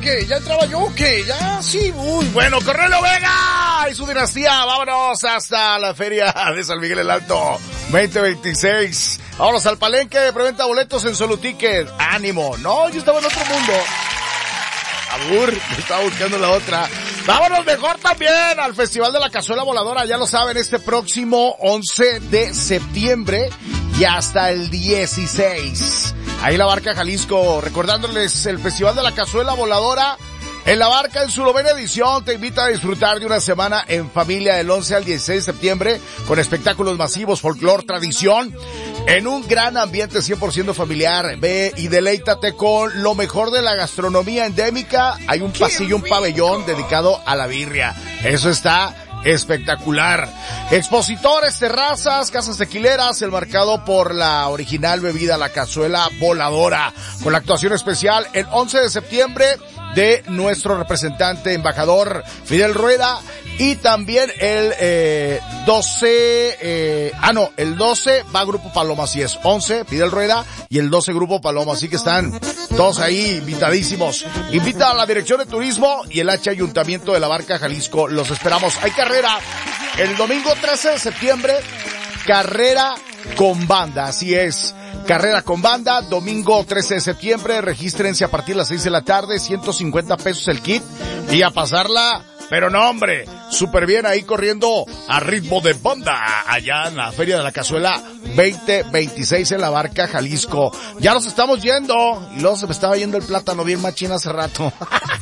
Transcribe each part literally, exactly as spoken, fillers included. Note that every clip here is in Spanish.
que ya entraba yo, que ya, sí, uy, bueno, Cornelio Vega y su dinastía, vámonos hasta la feria de San Miguel el Alto, veinte veintiséis, vámonos al Palenque, preventa boletos en Soloticket, ánimo, no, yo estaba en otro mundo, abur, estaba buscando la otra, vámonos mejor también al Festival de la Cazuela Voladora, ya lo saben, este próximo once de septiembre y hasta el dieciséis. Ahí la Barca Jalisco, recordándoles el Festival de la Cazuela Voladora en la Barca en su novena edición. Te invita a disfrutar de una semana en familia del once al dieciséis de septiembre con espectáculos masivos, folclor, tradición, en un gran ambiente cien por ciento familiar. Ve y deleítate con lo mejor de la gastronomía endémica. Hay un pasillo, un pabellón dedicado a la birria. Eso está espectacular. Expositores, terrazas, casas tequileras, el marcado por la original bebida, la Cazuela Voladora, con la actuación especial el once de septiembre de nuestro representante embajador Fidel Rueda, y también el eh, doce, eh, ah no, el doce va Grupo Paloma, así es, once Fidel Rueda y el doce Grupo Paloma, así que están todos ahí invitadísimos. Invita a la Dirección de Turismo y el H Ayuntamiento de la Barca Jalisco, los esperamos. Hay carrera el domingo trece de septiembre, carrera con banda, así es. Carrera con banda, domingo trece de septiembre, regístrense a partir de las seis de la tarde, ciento cincuenta pesos el kit, y a pasarla, pero no hombre, súper bien ahí corriendo a ritmo de banda, allá en la Feria de la Cazuela veinte veintiséis en la Barca Jalisco. Ya nos estamos yendo, y luego se me estaba yendo el plátano bien machín hace rato.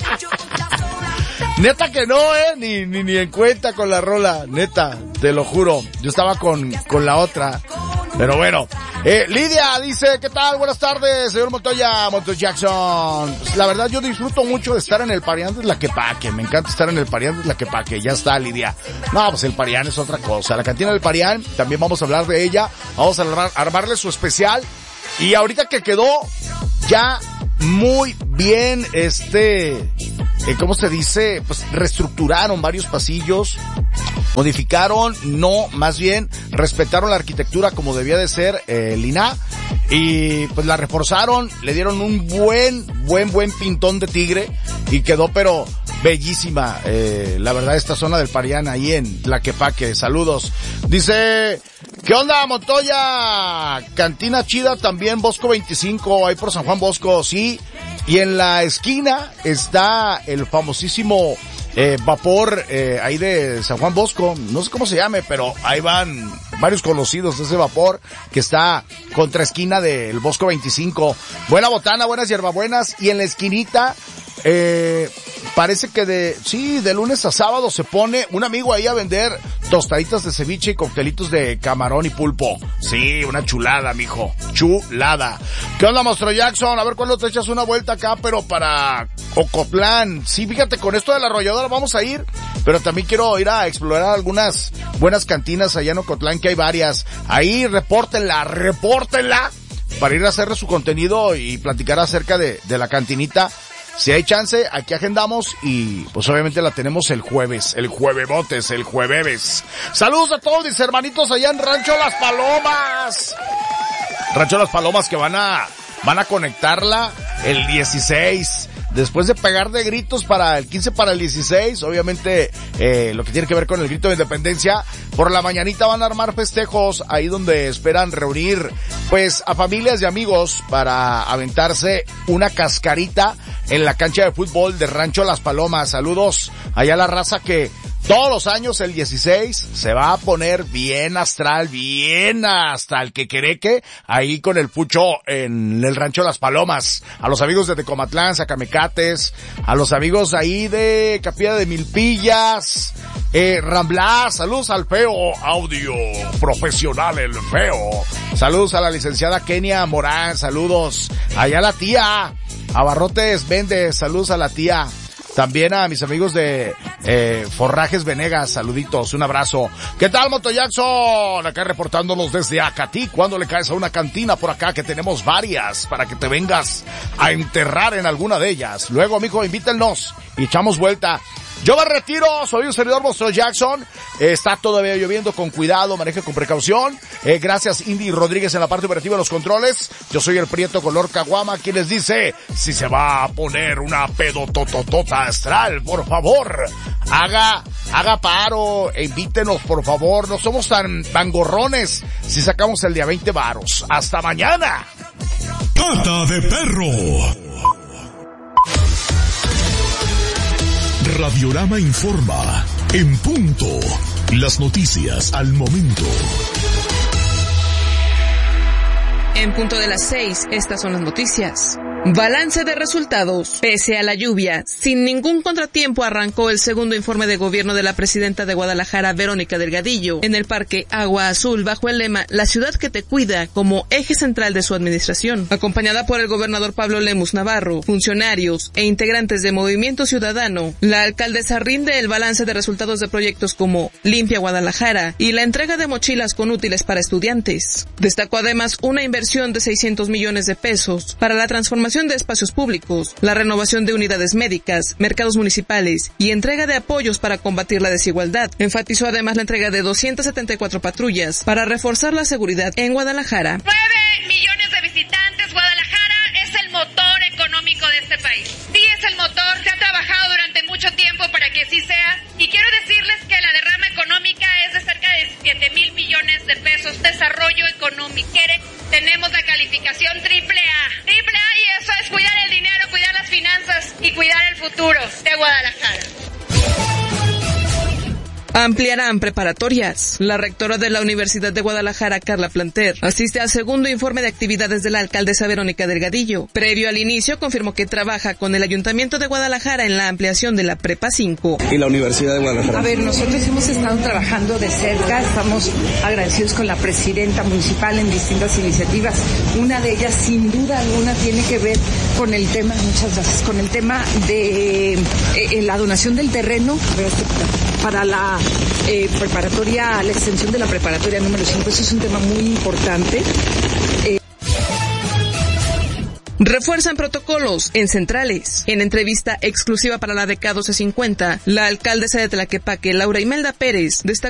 Neta que no, eh, ni, ni, ni en cuenta con la rola, neta, te lo juro, yo estaba con, con la otra. Pero bueno, eh, Lidia dice, ¿qué tal? Buenas tardes, señor Montoya, Montoya Jackson. Pues la verdad yo disfruto mucho de estar en el Parián de Tlaquepaque, me encanta estar en el Parián de Tlaquepaque, ya está Lidia. No, pues el Parián es otra cosa, la cantina del Parián, también vamos a hablar de ella, vamos a armar, armarle su especial, y ahorita que quedó ya muy bien, este, eh, ¿cómo se dice? Pues reestructuraron varios pasillos, modificaron, no, más bien respetaron la arquitectura como debía de ser, eh, el I N A, y pues la reforzaron, le dieron un buen, buen, buen pintón de tigre y quedó pero bellísima, eh, la verdad, esta zona del Parián ahí en Tlaquepaque. Saludos. Dice, ¿qué onda, Montoya? Cantina chida también, Bosco veinticinco, ahí por San Juan Bosco, sí, y en la esquina está el famosísimo Eh, vapor, eh, ahí de San Juan Bosco, no sé cómo se llame, pero ahí van varios conocidos de ese vapor que está contra esquina del Bosco veinticinco. Buena botana, buenas hierbabuenas, y en la esquinita, eh, parece que de, sí, de lunes a sábado se pone un amigo ahí a vender tostaditas de ceviche y coctelitos de camarón y pulpo. Sí, una chulada, mijo, chulada. ¿Qué onda, Monstruo Jackson? A ver cuándo te echas una vuelta acá, pero para Ocotlán. Sí, fíjate, con esto de la arrolladora vamos a ir, pero también quiero ir a explorar algunas buenas cantinas allá en Ocotlán, que hay varias. Ahí, repórtenla, repórtenla, para ir a hacerle su contenido y platicar acerca de, de la cantinita. Si hay chance, aquí agendamos y pues obviamente la tenemos el jueves, el juevebotes, el jueves. Saludos a todos mis hermanitos allá en Rancho Las Palomas. Rancho Las Palomas que van a, van a conectarla el dieciséis. Después de pegar de gritos para el quince, para el dieciséis, obviamente eh, lo que tiene que ver con el grito de independencia, por la mañanita van a armar festejos ahí donde esperan reunir pues a familias y amigos para aventarse una cascarita en la cancha de fútbol de Rancho Las Palomas. Saludos allá a la raza que todos los años el dieciséis se va a poner bien astral, bien hasta el quequereque, ahí con el pucho en el Rancho Las Palomas. A los amigos de Tecomatlán, Zacamecates, a los amigos ahí de Capilla de Milpillas, eh, Ramblas, saludos al feo audio profesional, el feo. Saludos a la licenciada Kenia Morán, saludos allá a la tía Abarrotes Méndez, saludos a la tía. También a mis amigos de eh, Forrajes Venegas, saluditos, un abrazo. ¿Qué tal, Monto Jackson? Acá reportándonos desde Acatí. ¿Cuándo le caes a una cantina por acá? Que tenemos varias para que te vengas a enterrar en alguna de ellas. Luego, amigo, invítennos y echamos vuelta. Yo me retiro, soy un servidor Monstruo Jackson. Eh, está todavía lloviendo, con cuidado, maneje con precaución. Eh, gracias Indy Rodríguez en la parte operativa de los controles. Yo soy el Prieto color caguama, quien les dice, si se va a poner una pedotototota astral, por favor, haga, haga paro, e invítenos, por favor. No somos tan pangorrones si sacamos el día veinte varos. Hasta mañana. Pata de perro. Radiorama informa, en punto, las noticias al momento. En punto de las seis, estas son las noticias. Balance de resultados. Pese a la lluvia, sin ningún contratiempo arrancó el segundo informe de gobierno de la presidenta de Guadalajara, Verónica Delgadillo, en el Parque Agua Azul, bajo el lema La ciudad que te cuida, como eje central de su administración. Acompañada por el gobernador Pablo Lemus Navarro, funcionarios e integrantes de Movimiento Ciudadano, la alcaldesa rinde el balance de resultados de proyectos como Limpia Guadalajara y la entrega de mochilas con útiles para estudiantes. Destacó además una inversión de seiscientos millones de pesos para la transformación de espacios públicos, la renovación de unidades médicas, mercados municipales y entrega de apoyos para combatir la desigualdad. Enfatizó además la entrega de doscientas setenta y cuatro patrullas para reforzar la seguridad en Guadalajara. nueve millones de visitantes. Guadalajara es el motor económico de este país. Sí, es el motor. Se ha trabajado durante mucho tiempo para que así sea. Y quiero decirles que la derrama económica es de cerca de siete mil millones de pesos. Desarrollo económico. Tenemos la calificación triple A. Triple A, y eso es cuidar el dinero, cuidar las finanzas y cuidar el futuro de Guadalajara. Ampliarán preparatorias. La rectora de la Universidad de Guadalajara, Carla Planter, asiste al segundo informe de actividades de la alcaldesa Verónica Delgadillo. Previo al inicio, confirmó que trabaja con el Ayuntamiento de Guadalajara en la ampliación de la Prepa cinco. ¿Y la Universidad de Guadalajara? A ver, nosotros hemos estado trabajando de cerca, estamos agradecidos con la presidenta municipal en distintas iniciativas. Una de ellas, sin duda alguna, tiene que ver con el tema, muchas gracias, con el tema de eh, la donación del terreno para la eh, preparatoria, la extensión de la preparatoria número cinco. Eso es un tema muy importante. Eh, Refuerzan protocolos en centrales. En entrevista exclusiva para la D K doce cincuenta, la alcaldesa de Tlaquepaque, Laura Imelda Pérez, destacó